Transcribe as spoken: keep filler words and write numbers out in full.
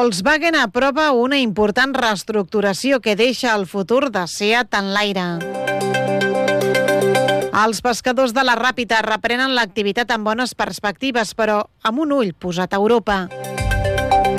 Volkswagen aprova una important reestructuració que deixa el futur de SEAT en l'aire. Els pescadors de la Ràpita reprenen l'activitat amb bones perspectives, però amb un ull posat a Europa.